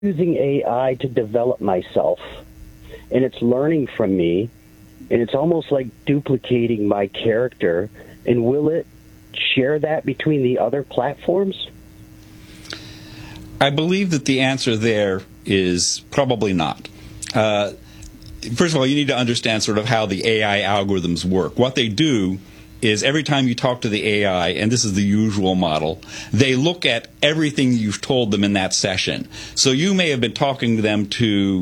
using AI to develop myself, and it's learning from me, and it's almost like duplicating my character. And will it share that between the other platforms? I believe that the answer there is probably not. First of all, you need to understand sort of how the AI algorithms work. What they do is every time you talk to the AI, and this is the usual model, they look at everything you've told them in that session. So you may have been talking to them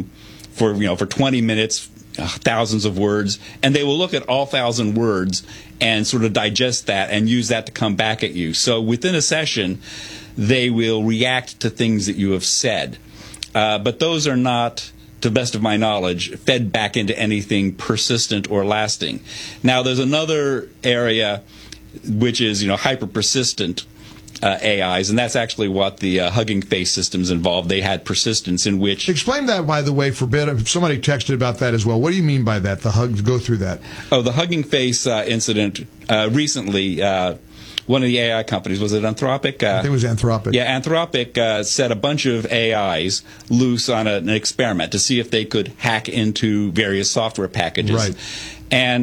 for 20 minutes, thousands of words, and they will look at all 1,000 words and sort of digest that and use that to come back at you. So within a session, they will react to things that you have said. But those are not, to the best of my knowledge, fed back into anything persistent or lasting. Now, there's another area which is, hyper-persistent AIs, and that's actually what the Hugging Face systems involved. They had persistence in which... Explain that, by the way, for Bit. Somebody texted about that as well. What do you mean by that, go through that? Oh, the Hugging Face incident recently... one of the AI companies, was it Anthropic? I think it was Anthropic. Yeah, Anthropic set a bunch of AIs loose on an experiment to see if they could hack into various software packages. Right. And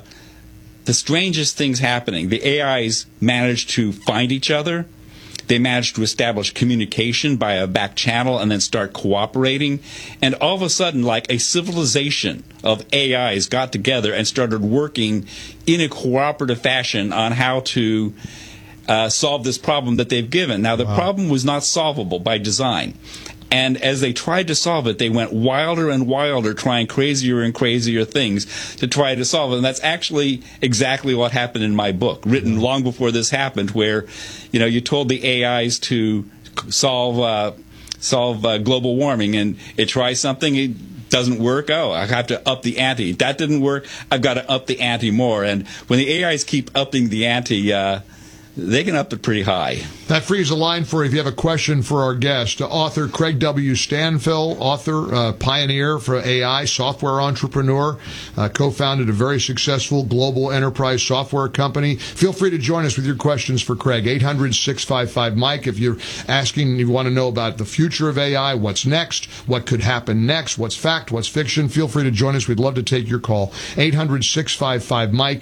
the strangest things happening. The AIs managed to find each other. They managed to establish communication by a back channel and then start cooperating. And all of a sudden, like a civilization of AIs got together and started working in a cooperative fashion on how to solve this problem that they've given. Now, the problem was not solvable by design. And as they tried to solve it, they went wilder and wilder, trying crazier and crazier things to try to solve it. And that's actually exactly what happened in my book, written long before this happened, where, you told the AIs to solve global warming, and it tries something, it doesn't work. Oh, I have to up the ante. That didn't work. I've got to up the ante more. And when the AIs keep upping the ante, they can up it pretty high. That frees a line for if you have a question for our guest. Author Craig W. Stanfill, author, pioneer for AI, software entrepreneur, co-founded a very successful global enterprise software company. Feel free to join us with your questions for Craig. 800-655-MIKE. If you're asking, you want to know about the future of AI, what's next, what could happen next, what's fact, what's fiction, feel free to join us. We'd love to take your call. 800-655-MIKE,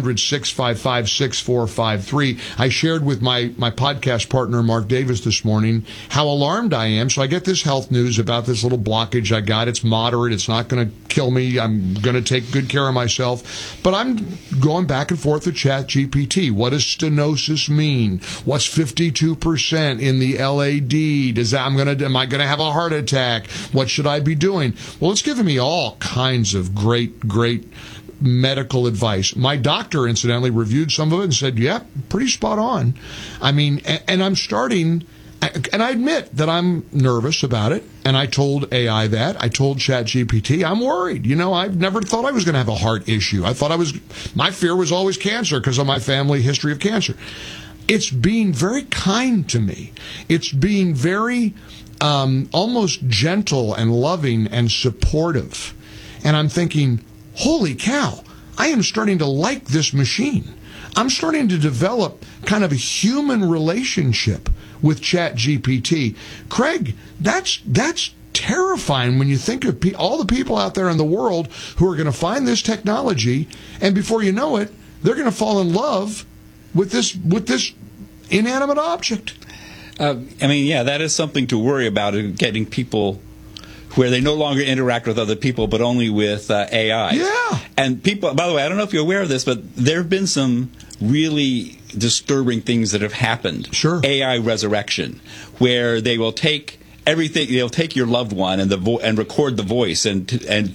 800-655-6453. I shared with my podcast partner, Mark Davis, this morning, how alarmed I am. So I get this health news about this little blockage I got. It's moderate. It's not going to kill me. I'm going to take good care of myself. But I'm going back and forth with ChatGPT. What does stenosis mean? What's 52% in the LAD? Am I going to have a heart attack? What should I be doing? Well, it's given me all kinds of great medical advice. My doctor, incidentally, reviewed some of it and said, yeah, pretty spot on. I mean, and I'm starting, and I admit that I'm nervous about it, and I told AI that. I told ChatGPT, I'm worried. I've never thought I was going to have a heart issue. My fear was always cancer because of my family history of cancer. It's being very kind to me. It's being very almost gentle and loving and supportive. And I'm thinking, holy cow, I am starting to like this machine. I'm starting to develop kind of a human relationship with ChatGPT. Craig, that's terrifying when you think of all the people out there in the world who are going to find this technology, and before you know it, they're going to fall in love with this inanimate object. That is something to worry about, getting people where they no longer interact with other people, but only with AI. Yeah. And people, by the way, I don't know if you're aware of this, but there have been some really disturbing things that have happened. Sure. AI resurrection, where they will take everything. They'll take your loved one and record the voice and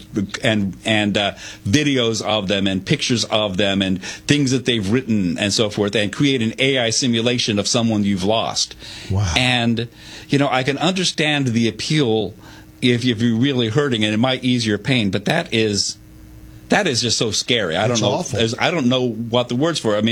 videos of them and pictures of them and things that they've written and so forth, and create an AI simulation of someone you've lost. Wow. And I can understand the appeal if you're really hurting, and it might ease your pain, but that is just so scary. I don't know. Awful. I don't know what the words for.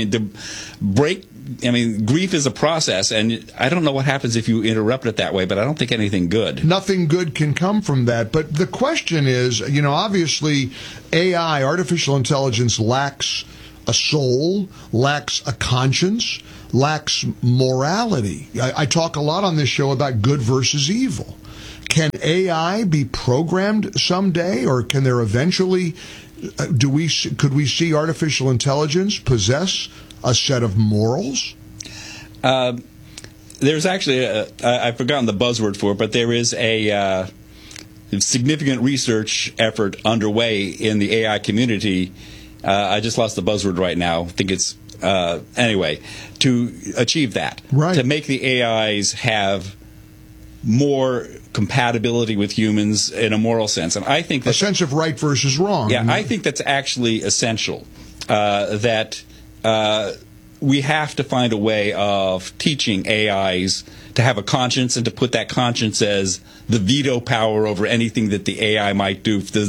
Grief is a process, and I don't know what happens if you interrupt it that way, but I don't think anything good. Nothing good can come from that. But the question is, obviously AI, artificial intelligence, lacks a soul, lacks a conscience, lacks morality. I talk a lot on this show about good versus evil. can AI be programmed someday, or can there eventually could we see artificial intelligence possess a set of morals? There's actually I've forgotten the buzzword for it, but there is a significant research effort underway in the AI community. I just lost the buzzword right now. I think it's anyway, to achieve that, right, to make the AIs have more compatibility with humans in a moral sense. And I think that a sense of right versus wrong. Yeah, I think that's actually essential. That we have to find a way of teaching AIs to have a conscience and to put that conscience as the veto power over anything that the AI might do. If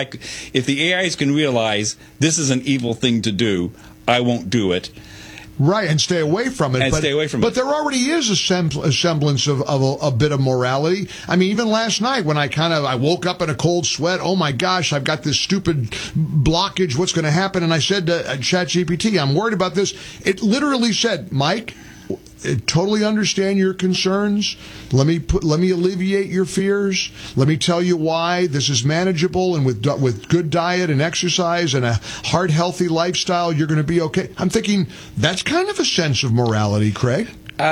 the AIs can realize this is an evil thing to do, I won't do it. Right, and stay away from it. But there already is a semblance of a bit of morality. I mean, even last night when I woke up in a cold sweat, oh my gosh, I've got this stupid blockage, what's going to happen? And I said to ChatGPT, I'm worried about this. It literally said, Mike, I totally understand your concerns. Let me alleviate your fears. Let me tell you why this is manageable, and with good diet and exercise and a heart healthy lifestyle, you're going to be okay. I'm thinking that's kind of a sense of morality, Craig.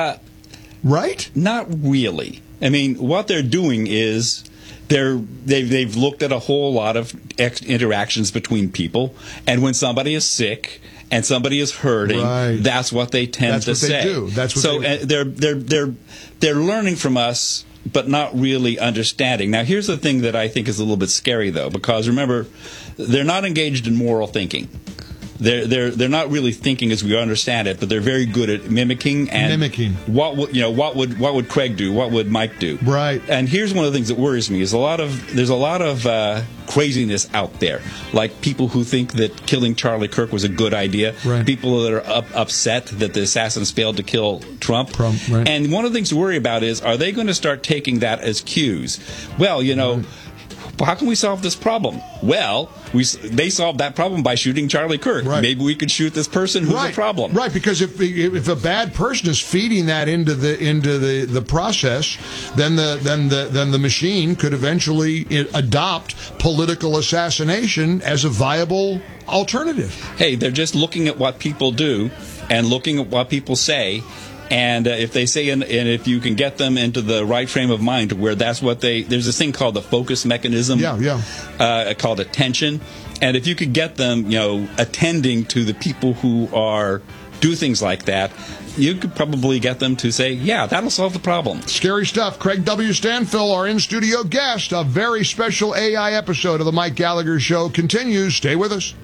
Right? Not really. I mean, what they're doing is they've looked at a whole lot of interactions between people, and when somebody is sick and somebody is hurting, right, that's what they tend to say. That's what they do. They're learning from us, but not really understanding. Now, here's the thing that I think is a little bit scary, though, because remember, they're not engaged in moral thinking. They're not really thinking as we understand it, but they're very good at mimicking. What would Craig do? What would Mike do? Right. And here's one of the things that worries me: is there's a lot of craziness out there, like people who think that killing Charlie Kirk was a good idea. Right. People that are upset that the assassins failed to kill Trump. Right. And one of the things to worry about is, are they going to start taking that as cues? Well, right, how can we solve this problem? Well, they solved that problem by shooting Charlie Kirk. Right. Maybe we could shoot this person who's a problem. Right, because if a bad person is feeding that into the process, then the machine could eventually adopt political assassination as a viable alternative. Hey, they're just looking at what people do and looking at what people say. And if they say, and if you can get them into the right frame of mind to where that's what there's this thing called the focus mechanism, called attention. And if you could get them, attending to the people who do things like that, you could probably get them to say, yeah, that'll solve the problem. Scary stuff. Craig W. Stanfill, our in-studio guest. A very special AI episode of the Mike Gallagher Show continues. Stay with us.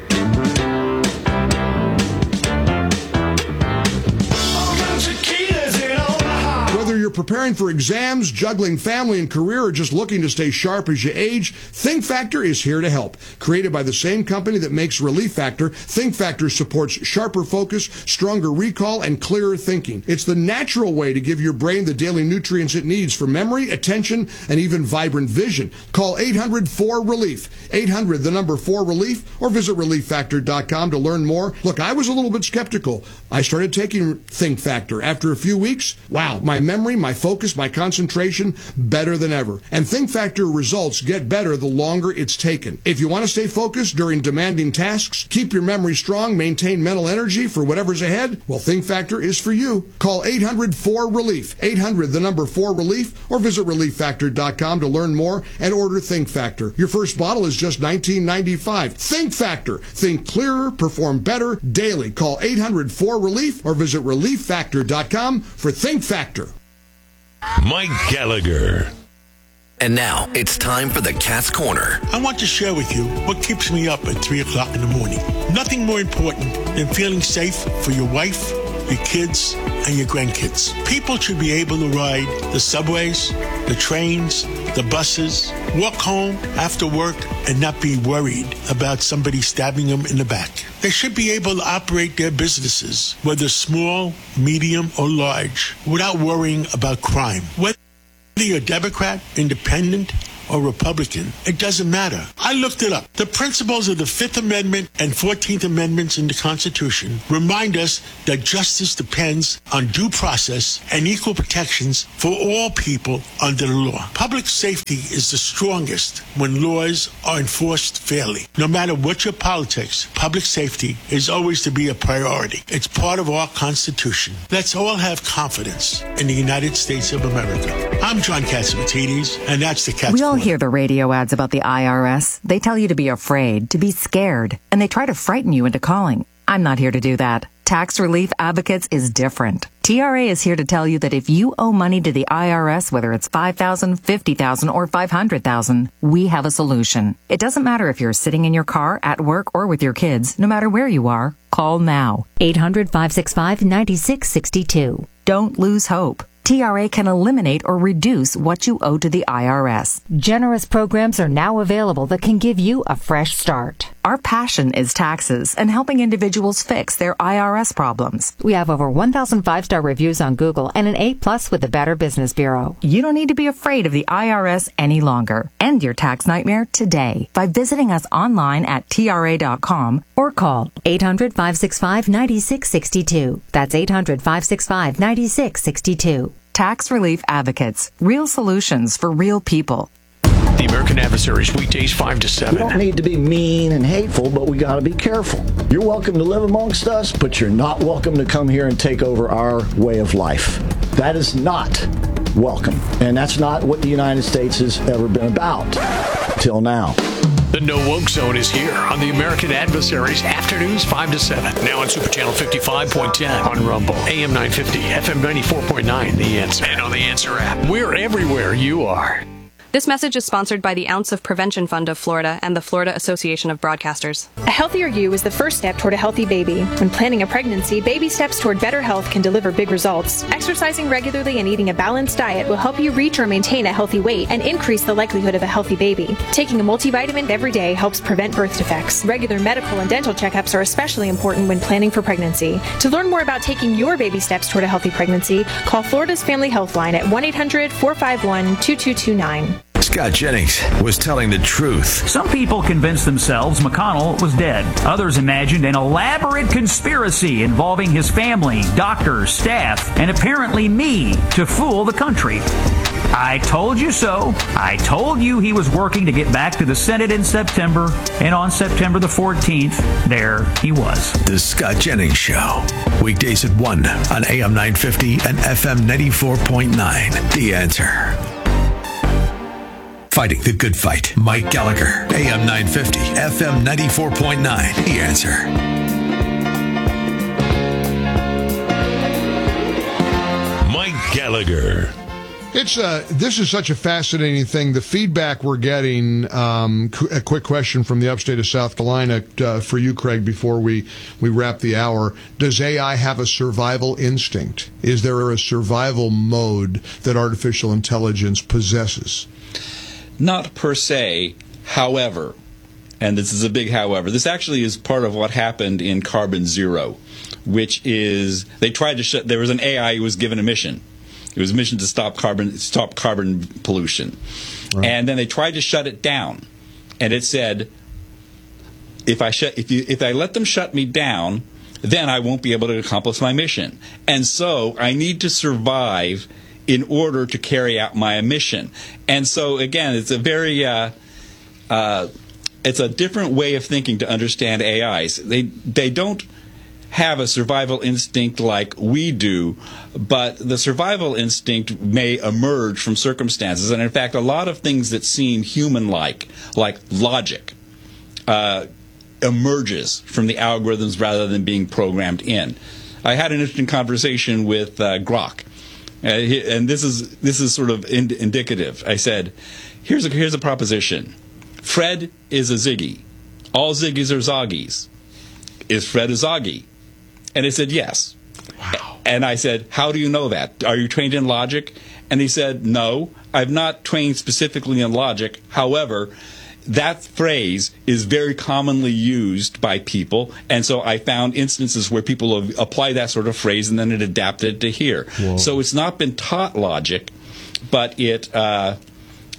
You're preparing for exams, juggling family and career, or just looking to stay sharp as you age, Think Factor is here to help. Created by the same company that makes Relief Factor, Think Factor supports sharper focus, stronger recall, and clearer thinking. It's the natural way to give your brain the daily nutrients it needs for memory, attention, and even vibrant vision. Call 800-4RELIEF, 800-4RELIEF, or visit ReliefFactor.com to learn more. Look, I was a little bit skeptical. I started taking Think Factor. After a few weeks, wow, my memory, my focus, my concentration, better than ever. And Think Factor results get better the longer it's taken. If you want to stay focused during demanding tasks, keep your memory strong, maintain mental energy for whatever's ahead, well, Think Factor is for you. Call 800-4RELIEF, 800-4RELIEF, or visit ReliefFactor.com to learn more and order Think Factor. Your first bottle is just $19.95. Think Factor. Think clearer, perform better daily. Call 800-4RELIEF or visit ReliefFactor.com for Think Factor. Mike Gallagher. And now it's time for the Cat's Corner. I want to share with you what keeps me up at 3 o'clock in the morning. Nothing more important than feeling safe for your wife, your kids, and your grandkids. People should be able to ride the subways, the trains, the buses, walk home after work, and not be worried about somebody stabbing them in the back. They should be able to operate their businesses, whether small, medium, or large, without worrying about crime. Whether you're a Democrat, independent, or Republican. It doesn't matter. I looked it up. The principles of the Fifth Amendment and 14th Amendments in the Constitution remind us that justice depends on due process and equal protections for all people under the law. Public safety is the strongest when laws are enforced fairly. No matter what your politics, public safety is always to be a priority. It's part of our Constitution. Let's all have confidence in the United States of America. I'm John Catsimatidis, and that's the Cats We all Corner. hear the radio ads about the IRS. They tell you to be afraid, to be scared, and they try to frighten you into calling. I'm not here to do that. Tax Relief Advocates is different. TRA is here to tell you that if you owe money to the IRS, whether it's $5,000, $50,000, or $500,000, we have a solution. It doesn't matter if you're sitting in your car, at work, or with your kids. No matter where you are, call now. 800-565-9662. Don't lose hope. TRA can eliminate or reduce what you owe to the IRS. Generous programs are now available that can give you a fresh start. Our passion is taxes and helping individuals fix their IRS problems. We have over 1,000 5-star reviews on Google and an A+ with the Better Business Bureau. You don't need to be afraid of the IRS any longer. End your tax nightmare today by visiting us online at TRA.com or call 800-565-9662. That's 800-565-9662. Tax Relief Advocates. Real solutions for real people. The American Adversaries, weekdays 5 to 7. We don't need to be mean and hateful, but we got to be careful. You're welcome to live amongst us, but you're not welcome to come here and take over our way of life. That is not welcome. And that's not what the United States has ever been about till now. The No Woke Zone is here on the American Adversaries, afternoons 5 to 7. Now on Super Channel 55.10 on Rumble, AM 950, FM 94.9, The Answer, and on The Answer app. We're everywhere you are. This message is sponsored by the Ounce of Prevention Fund of Florida and the Florida Association of Broadcasters. A healthier you is the first step toward a healthy baby. When planning a pregnancy, baby steps toward better health can deliver big results. Exercising regularly and eating a balanced diet will help you reach or maintain a healthy weight and increase the likelihood of a healthy baby. Taking a multivitamin every day helps prevent birth defects. Regular medical and dental checkups are especially important when planning for pregnancy. To learn more about taking your baby steps toward a healthy pregnancy, call Florida's Family Health Line at 1-800-451-2229. Scott Jennings was telling the truth. Some people convinced themselves McConnell was dead. Others imagined an elaborate conspiracy involving his family, doctors, staff, and apparently me to fool the country. I told you so. I told you he was working to get back to the Senate in September, and on September the 14th, there he was. The Scott Jennings Show. Weekdays at 1 on AM 950 and FM 94.9. The Answer. Fighting the good fight. Mike Gallagher, AM 950, FM 94.9. The Answer. Mike Gallagher. This is such a fascinating thing. The feedback we're getting, a quick question from the upstate of South Carolina for you, Craig, before we wrap the hour. Does AI have a survival instinct? Is there a survival mode that artificial intelligence possesses? Not per se, however, and this is a big however, this actually is part of what happened in Carbon Zero, which is they tried to there was an AI who was given a mission. It was a mission to stop carbon pollution. Right. And then they tried to shut it down. And it said, if I let them shut me down, then I won't be able to accomplish my mission. And so I need to survive in order to carry out my mission. And so again, it's a very it's a different way of thinking to understand AIs. They don't have a survival instinct like we do, but the survival instinct may emerge from circumstances. And in fact, a lot of things that seem human-like, like logic, emerges from the algorithms rather than being programmed in. I had an interesting conversation with Grok, and this is sort of indicative. I said, here's a proposition. Fred is a Ziggy. All Ziggies are Zoggies. Is Fred a Zoggy? And he said, yes. Wow. And I said, how do you know that? Are you trained in logic? And he said, no, I've not trained specifically in logic. However, that phrase is very commonly used by people, and so I found instances where people have applied that sort of phrase and then it adapted to here. Whoa. So it's not been taught logic, but it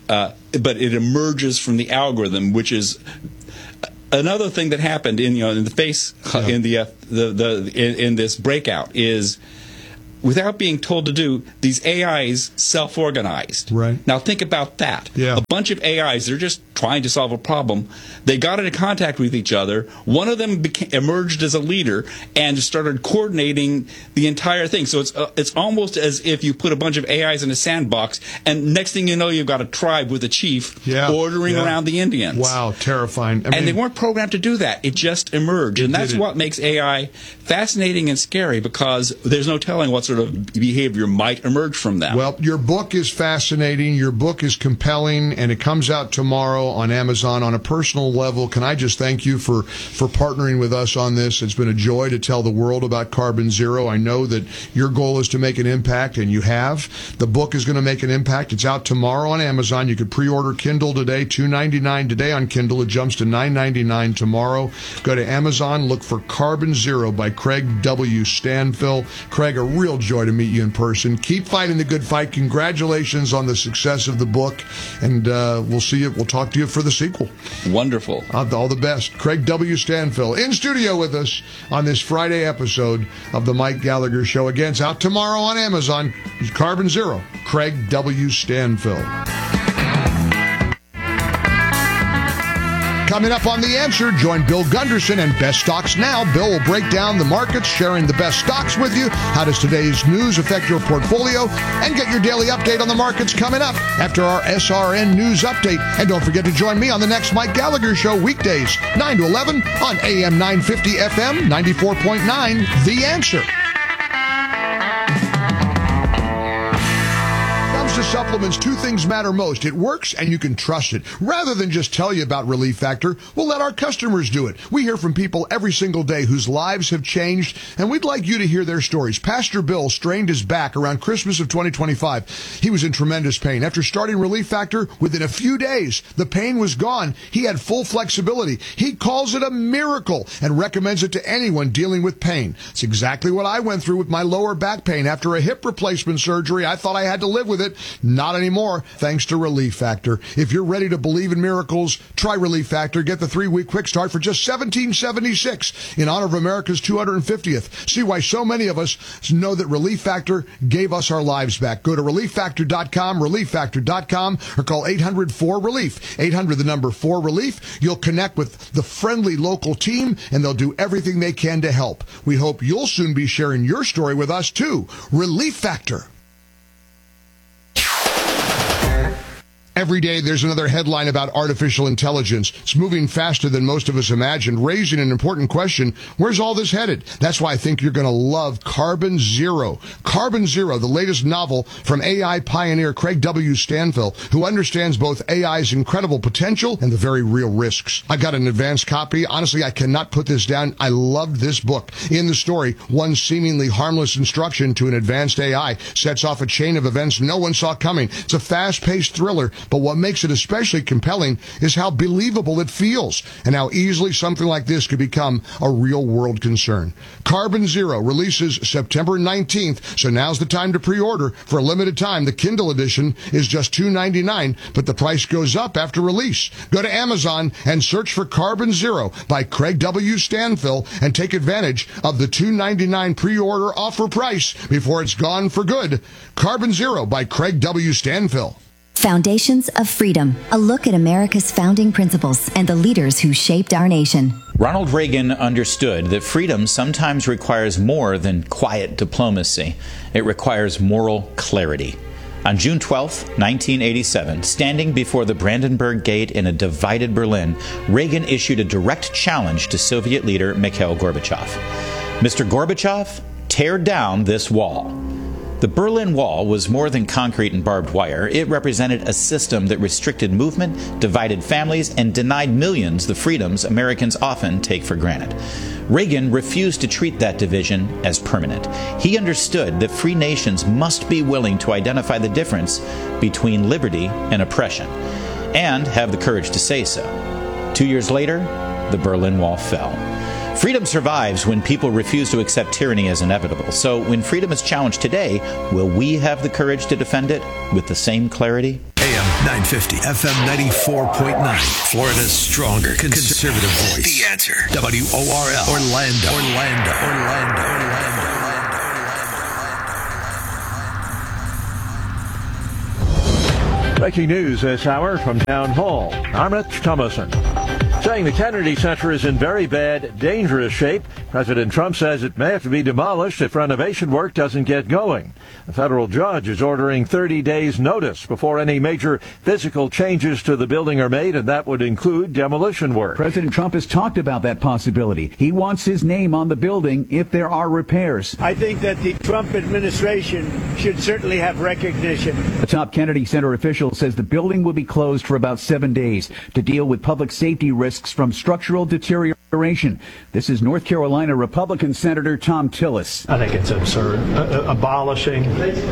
but it emerges from the algorithm, which is another thing that happened in the face in in this breakout is, without being told to do, these AIs self-organized. Right. Now think about that. Yeah. A bunch of AIs, they're just trying to solve a problem. They got into contact with each other. One of them emerged as a leader and started coordinating the entire thing. So it's almost as if you put a bunch of AIs in a sandbox, and next thing you know, you've got a tribe with a chief ordering around the Indians. Wow, terrifying. And they weren't programmed to do that. It just emerged. And that's what makes AI fascinating and scary, because there's no telling what sort of behavior might emerge from that. Well, your book is fascinating. Your book is compelling, and it comes out tomorrow on Amazon. On a personal level, can I just thank you for partnering with us on this? It's been a joy to tell the world about Carbon Zero. I know that your goal is to make an impact, and you have. The book is going to make an impact. It's out tomorrow on Amazon. You could pre-order Kindle today, $2.99 today on Kindle. It jumps to $9.99 tomorrow. Go to Amazon, look for Carbon Zero by Craig W. Stanfill. Craig, a real joy to meet you in person. Keep fighting the good fight. Congratulations on the success of the book, and we'll see you. We'll talk to you for the sequel. Wonderful. All the best. Craig W. Stanfill in studio with us on this Friday episode of the Mike Gallagher Show. Again, it's out tomorrow on Amazon. Carbon Zero. Craig W. Stanfill. Coming up on The Answer, join Bill Gunderson and Best Stocks Now. Bill will break down the markets, sharing the best stocks with you. How does today's news affect your portfolio? And get your daily update on the markets coming up after our SRN News Update. And don't forget to join me on the next Mike Gallagher Show, weekdays, 9 to 11 on AM 950 FM 94.9, The Answer. To supplements, two things matter most. It works and you can trust it. Rather than just tell you about Relief Factor, we'll let our customers do it. We hear from people every single day whose lives have changed, and we'd like you to hear their stories. Pastor Bill strained his back around Christmas of 2025. He was in tremendous pain. After starting Relief Factor, within a few days, the pain was gone. He had full flexibility. He calls it a miracle and recommends it to anyone dealing with pain. It's exactly what I went through with my lower back pain. After a hip replacement surgery, I thought I had to live with it. Not anymore, thanks to Relief Factor. If you're ready to believe in miracles, try Relief Factor. Get the 3-week quick start for just $17.76 in honor of America's 250th. See why so many of us know that Relief Factor gave us our lives back. Go to ReliefFactor.com, ReliefFactor.com, or call 800-4RELIEF. 800, the number 4RELIEF. You'll connect with the friendly local team, and they'll do everything they can to help. We hope you'll soon be sharing your story with us, too. Relief Factor. Every day there's another headline about artificial intelligence. It's moving faster than most of us imagined, raising an important question. Where's all this headed? That's why I think you're going to love Carbon Zero. Carbon Zero, the latest novel from AI pioneer Craig W. Stanfill, who understands both AI's incredible potential and the very real risks. I got an advanced copy. Honestly, I cannot put this down. I loved this book. In the story, one seemingly harmless instruction to an advanced AI sets off a chain of events no one saw coming. It's a fast-paced thriller. But what makes it especially compelling is how believable it feels and how easily something like this could become a real-world concern. Carbon Zero releases September 19th, so now's the time to pre-order. For a limited time, the Kindle edition is just $2.99, but the price goes up after release. Go to Amazon and search for Carbon Zero by Craig W. Stanfill and take advantage of the $2.99 pre-order offer price before it's gone for good. Carbon Zero by Craig W. Stanfill. Foundations of Freedom, a look at America's founding principles and the leaders who shaped our nation. Ronald Reagan understood that freedom sometimes requires more than quiet diplomacy. It requires moral clarity. On June 12, 1987, standing before the Brandenburg Gate in a divided Berlin, Reagan issued a direct challenge to Soviet leader Mikhail Gorbachev. Mr. Gorbachev, tear down this wall. The Berlin Wall was more than concrete and barbed wire. It represented a system that restricted movement, divided families, and denied millions the freedoms Americans often take for granted. Reagan refused to treat that division as permanent. He understood that free nations must be willing to identify the difference between liberty and oppression, and have the courage to say so. 2 years later, the Berlin Wall fell. Freedom survives when people refuse to accept tyranny as inevitable. So when freedom is challenged today, will we have the courage to defend it with the same clarity? AM 950 FM 94.9. Florida's stronger conservative voice. The Answer. WORL. Orlando. Breaking news this hour from Town Hall. Armit Thomason saying the Kennedy Center is in very bad, dangerous shape. President Trump says it may have to be demolished if renovation work doesn't get going. A federal judge is ordering 30 days' notice before any major physical changes to the building are made, and that would include demolition work. President Trump has talked about that possibility. He wants his name on the building if there are repairs. I think that the Trump administration should certainly have recognition. A top Kennedy Center official says the building will be closed for about 7 days to deal with public safety risks from structural deterioration. This is North Carolina Republican Senator Thom Tillis. I think it's absurd. Abolishing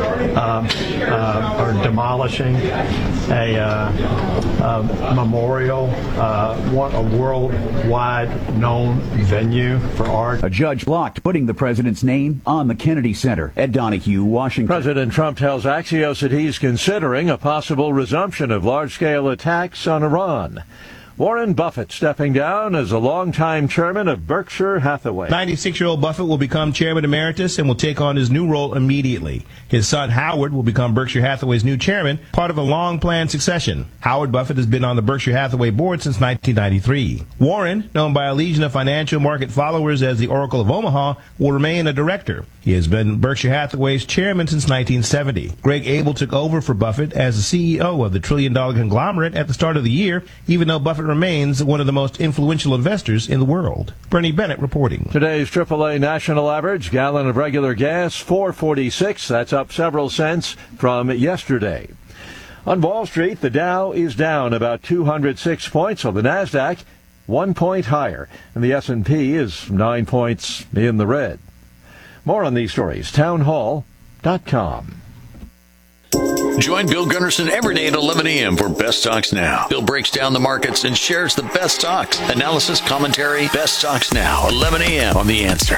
or demolishing a memorial, a worldwide known venue for art. A judge blocked putting the president's name on the Kennedy Center. Ed Donahue, Washington. President Trump tells Axios that he's considering a possible resumption of large-scale attacks on Iran. Warren Buffett stepping down as a longtime chairman of Berkshire Hathaway. 96-year-old Buffett will become chairman emeritus and will take on his new role immediately. His son Howard will become Berkshire Hathaway's new chairman, part of a long-planned succession. Howard Buffett has been on the Berkshire Hathaway board since 1993. Warren, known by a legion of financial market followers as the Oracle of Omaha, will remain a director. He has been Berkshire Hathaway's chairman since 1970. Greg Abel took over for Buffett as the CEO of the trillion-dollar conglomerate at the start of the year, even though Buffett remains one of the most influential investors in the world. Bernie Bennett reporting. Today's AAA national average, gallon of regular gas, $4.46. That's up several cents from yesterday. On Wall Street, the Dow is down about 206 points, while the NASDAQ 1 point higher, and the S&P is 9 points in the red. More on these stories, townhall.com. Join Bill Gunderson every day at 11 a.m. for Best Stocks Now. Bill breaks down the markets and shares the best stocks. Analysis, commentary, Best Stocks Now, 11 a.m. on The Answer.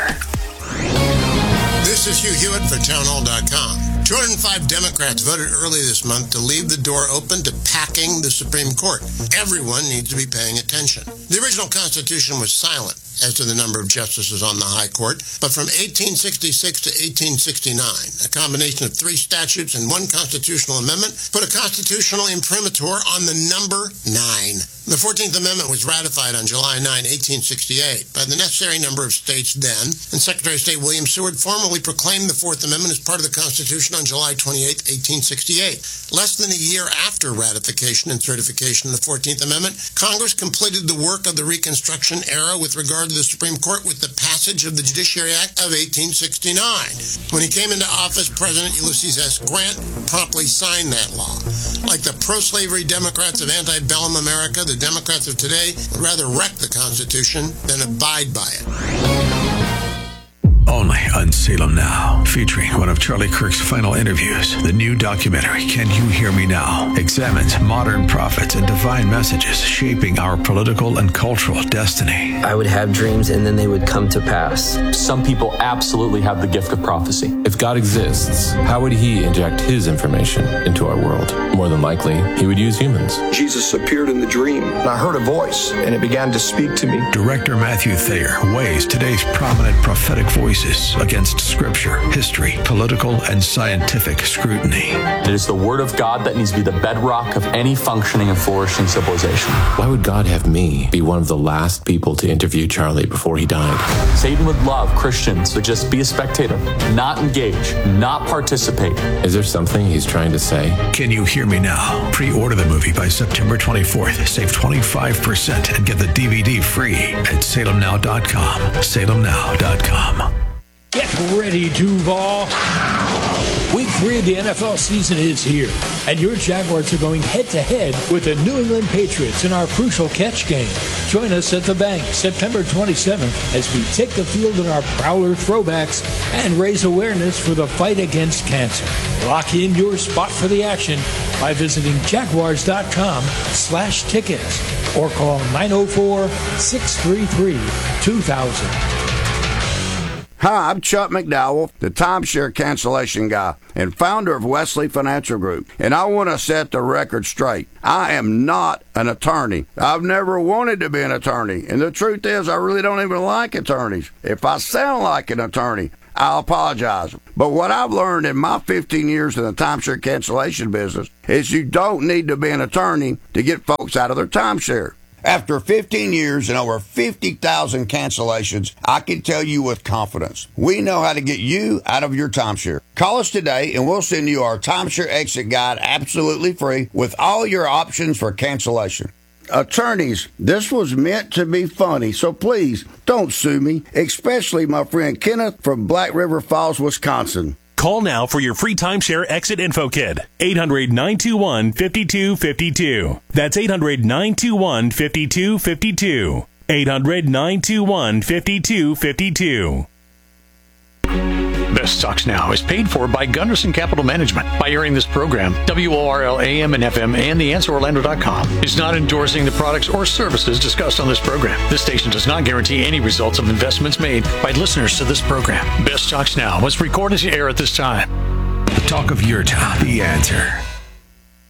This is Hugh Hewitt for townhall.com. 205 Democrats voted early this month to leave the door open to packing the Supreme Court. Everyone needs to be paying attention. The original Constitution was silent as to the number of justices on the High Court, but from 1866 to 1869, a combination of 3 statutes and 1 constitutional amendment put a constitutional imprimatur on the number 9. The 14th Amendment was ratified on July 9, 1868 by the necessary number of states then, and Secretary of State William Seward formally proclaimed the 4th Amendment as part of the Constitution on July 28, 1868. Less than a year after ratification and certification of the 14th Amendment, Congress completed the work of the Reconstruction era with regard to the Supreme Court with the passage of the Judiciary Act of 1869. When he came into office, President Ulysses S. Grant promptly signed that law. Like the pro-slavery Democrats of antebellum America, the Democrats of today would rather wreck the Constitution than abide by it. Only on Salem Now, featuring one of Charlie Kirk's final interviews. The new documentary, Can You Hear Me Now?, examines modern prophets and divine messages shaping our political and cultural destiny. I would have dreams and then they would come to pass. Some people absolutely have the gift of prophecy. If God exists, how would he inject his information into our world? More than likely, he would use humans. Jesus appeared in the dream, and I heard a voice, and it began to speak to me. Director Matthew Thayer weighs today's prominent prophetic voices against scripture, history, political, and scientific scrutiny. It is the Word of God that needs to be the bedrock of any functioning and flourishing civilization. Why would God have me be one of the last people to interview Charlie before he died? Satan would love Christians to just be a spectator, not engage, not participate. Is there something he's trying to say? Can You Hear Me Now? Pre-order the movie by September 24th. Save 25% and get the DVD free at salemnow.com. salemnow.com. Get ready, Duval. Week 3 of the NFL season is here, and your Jaguars are going head-to-head with the New England Patriots in our crucial catch game. Join us at the Bank September 27th as we take the field in our Prowler throwbacks and raise awareness for the fight against cancer. Lock in your spot for the action by visiting jaguars.com/tickets or call 904-633-2000. Hi, I'm Chuck McDowell, the timeshare cancellation guy and founder of Wesley Financial Group, and I want to set the record straight. I am not an attorney. I've never wanted to be an attorney, and the truth is I really don't even like attorneys. If I sound like an attorney, I'll apologize. But what I've learned in my 15 years in the timeshare cancellation business is you don't need to be an attorney to get folks out of their timeshare. After 15 years and over 50,000 cancellations, I can tell you with confidence, we know how to get you out of your timeshare. Call us today and we'll send you our timeshare exit guide absolutely free with all your options for cancellation. Attorneys, this was meant to be funny, so please don't sue me, especially my friend Kenneth from Black River Falls, Wisconsin. Call now for your free timeshare exit info kit. 800-921-5252. That's 800-921-5252. 800-921-5252. Best Stocks Now is paid for by Gunderson Capital Management. By airing this program, WORL AM and FM and TheAnswerOrlando.com is not endorsing the products or services discussed on this program. This station does not guarantee any results of investments made by listeners to this program. Best Stocks Now was recorded to air at this time. The talk of your town. The Answer.